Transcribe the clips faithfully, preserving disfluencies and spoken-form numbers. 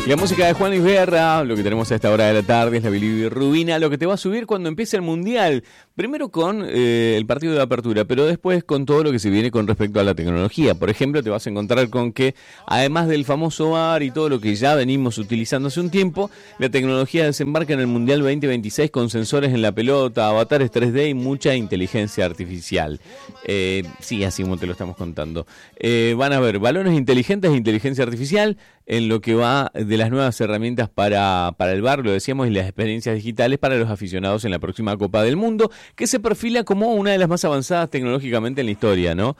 Y la música de Juan Luis Guerra, lo que tenemos a esta hora de la tarde es la bilirrubina, lo que te va a subir cuando empiece el Mundial. Primero con eh, el partido de apertura, pero después con todo lo que se viene con respecto a la tecnología. Por ejemplo, te vas a encontrar con que, además del famoso V A R y todo lo que ya venimos utilizando hace un tiempo, la tecnología desembarca en el Mundial veinte veintiséis con sensores en la pelota, avatares tres D y mucha inteligencia artificial. Eh, sí, así como te lo estamos contando. Eh, van a haber balones inteligentes e inteligencia artificial en lo que va de las nuevas herramientas para, para el V A R, lo decíamos, y las experiencias digitales para los aficionados en la próxima Copa del Mundo, que se perfila como una de las más avanzadas tecnológicamente en la historia, ¿no?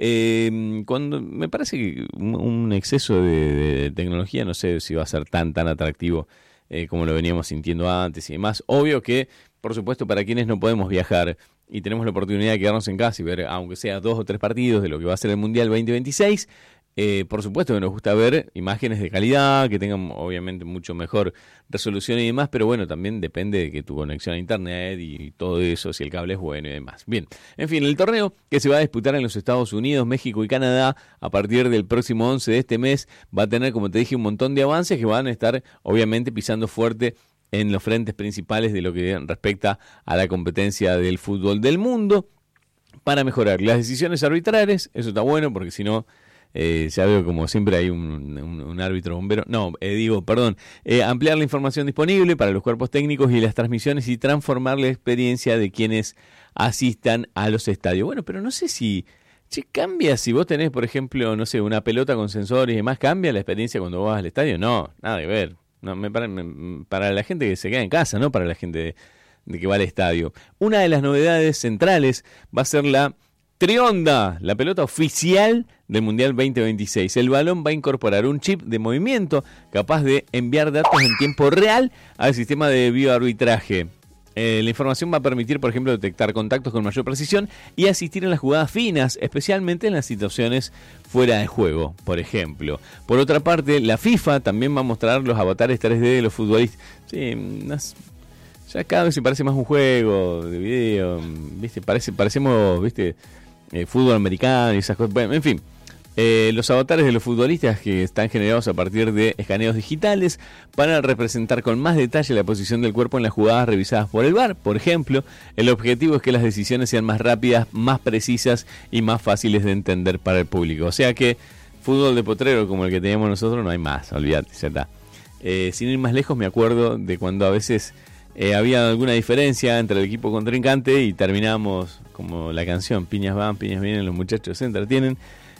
Eh, cuando me parece que un, un exceso de, de tecnología, no sé si va a ser tan, tan atractivo eh, como lo veníamos sintiendo antes y demás. Obvio que, por supuesto, para quienes no podemos viajar y tenemos la oportunidad de quedarnos en casa y ver, aunque sea dos o tres partidos de lo que va a ser el Mundial veinte veintiséis, Eh, por supuesto que nos gusta ver imágenes de calidad, que tengan obviamente mucho mejor resolución y demás, pero bueno, también depende de que tu conexión a internet y todo eso, si el cable es bueno y demás. Bien, en fin, el torneo que se va a disputar en los Estados Unidos, México y Canadá a partir del próximo once de este mes va a tener, como te dije, un montón de avances que van a estar obviamente pisando fuerte en los frentes principales de lo que respecta a la competencia del fútbol del mundo para mejorar las decisiones arbitrales. Eso está bueno porque si no... Eh, ya veo como siempre hay un, un, un árbitro bombero. No, eh, digo, perdón. Eh, ampliar la información disponible para los cuerpos técnicos y las transmisiones y transformar la experiencia de quienes asistan a los estadios. Bueno, pero no sé si... Che, cambia si vos tenés, por ejemplo, no sé, una pelota con sensores y demás. ¿Cambia la experiencia cuando vas al estadio? No, nada que ver. No, me, para, me, para la gente que se queda en casa, no para la gente de, de que va al estadio. Una de las novedades centrales va a ser la... Trionda, la pelota oficial del Mundial veinte veintiséis. El balón va a incorporar un chip de movimiento capaz de enviar datos en tiempo real al sistema de bioarbitraje. Eh, la información va a permitir, por ejemplo, detectar contactos con mayor precisión y asistir en las jugadas finas, especialmente en las situaciones fuera de juego, por ejemplo. Por otra parte, la FIFA también va a mostrar los avatares tres D de los futbolistas. Sí, unas... ya cada vez se parece más un juego de video, ¿viste? Parece, parecemos, ¿viste? Eh, fútbol americano y esas cosas. Bueno, en fin, eh, los avatares de los futbolistas que están generados a partir de escaneos digitales para representar con más detalle la posición del cuerpo en las jugadas revisadas por el V A R. Por ejemplo, el objetivo es que las decisiones sean más rápidas, más precisas y más fáciles de entender para el público. O sea que fútbol de potrero como el que teníamos nosotros no hay más, olvídate, ya está. Eh, sin ir más lejos, me acuerdo de cuando a veces... Eh, había alguna diferencia entre el equipo contrincante y terminamos como la canción, piñas van, piñas vienen, los muchachos se entretienen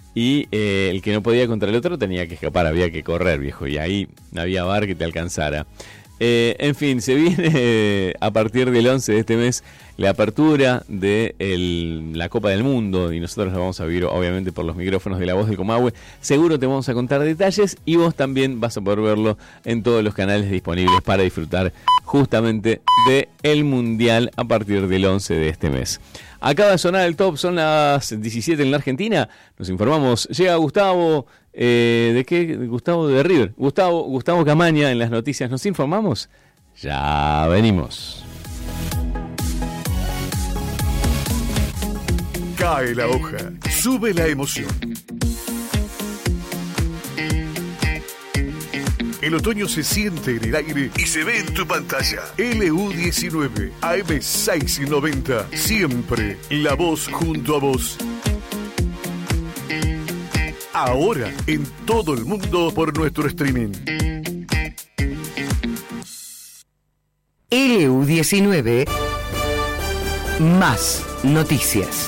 y eh, el que no podía contra el otro tenía que escapar, había que correr, viejo, y ahí no había V A R que te alcanzara. Eh, en fin, se viene eh, a partir del once de este mes la apertura de el, la Copa del Mundo y nosotros la vamos a vivir obviamente por los micrófonos de La Voz del Comahue. Seguro te vamos a contar detalles y vos también vas a poder verlo en todos los canales disponibles para disfrutar justamente de el Mundial a partir del once de este mes. Acaba de sonar el top, son las diecisiete en la Argentina. Nos informamos, llega Gustavo, eh, ¿de qué? Gustavo de River. Gustavo, Gustavo Camaña en las noticias. ¿Nos informamos? Ya venimos. Cae la hoja, sube la emoción. El otoño se siente en el aire y se ve en tu pantalla. L U diecinueve, A M seiscientos noventa, siempre la voz junto a vos. Ahora en todo el mundo por nuestro streaming. L U diecinueve, más noticias.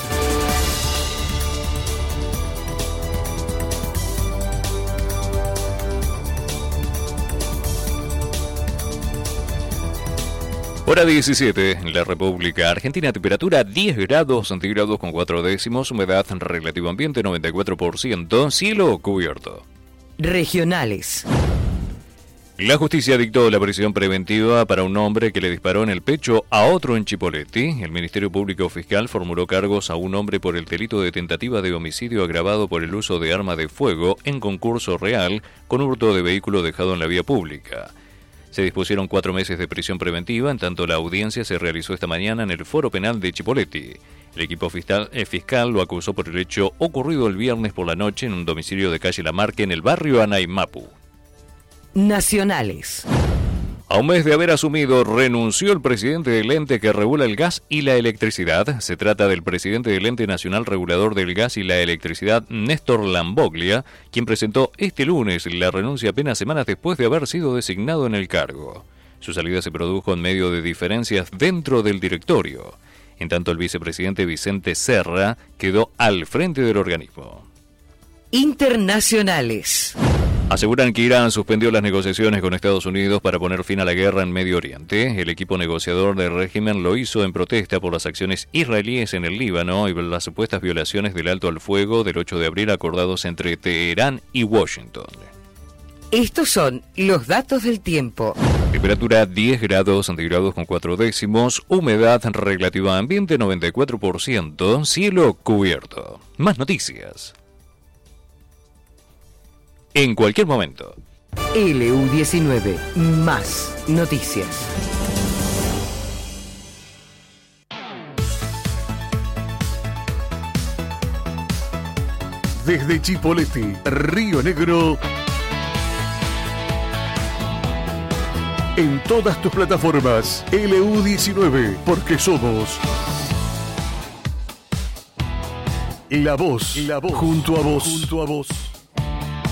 Hora diecisiete, en la República Argentina, temperatura diez grados centígrados con cuatro décimos, humedad relativo ambiente noventa y cuatro por ciento, cielo cubierto. Regionales. La justicia dictó la prisión preventiva para un hombre que le disparó en el pecho a otro en Chipoleti. El Ministerio Público Fiscal formuló cargos a un hombre por el delito de tentativa de homicidio agravado por el uso de arma de fuego en concurso real con hurto de vehículo dejado en la vía pública. Se dispusieron cuatro meses de prisión preventiva, en tanto la audiencia se realizó esta mañana en el Foro Penal de Chipoleti. El equipo fiscal, eh, fiscal lo acusó por el hecho ocurrido el viernes por la noche en un domicilio de calle Lamarque en el barrio Anaimapu. Nacionales. A un mes de haber asumido, renunció el presidente del ente que regula el gas y la electricidad. Se trata del presidente del Ente Nacional Regulador del Gas y la Electricidad, Néstor Lamboglia, quien presentó este lunes la renuncia apenas semanas después de haber sido designado en el cargo. Su salida se produjo en medio de diferencias dentro del directorio. En tanto, el vicepresidente Vicente Serra quedó al frente del organismo. Internacionales. Aseguran que Irán suspendió las negociaciones con Estados Unidos para poner fin a la guerra en Medio Oriente. El equipo negociador del régimen lo hizo en protesta por las acciones israelíes en el Líbano y por las supuestas violaciones del alto al fuego del ocho de abril acordados entre Teherán y Washington. Estos son los datos del tiempo. Temperatura diez grados centígrados con cuatro décimos, humedad relativa ambiente noventa y cuatro por ciento, cielo cubierto. Más noticias en cualquier momento. L U diecinueve, más noticias. Desde Chipoleti, Río Negro, en todas tus plataformas, L U diecinueve, porque somos la voz, la voz, junto a vos, junto a vos.